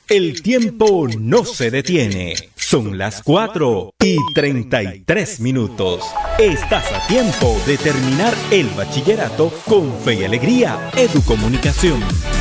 El tiempo no se detiene. Son las 4:33. Estás a tiempo de terminar el bachillerato con fe y alegría. Educomunicación.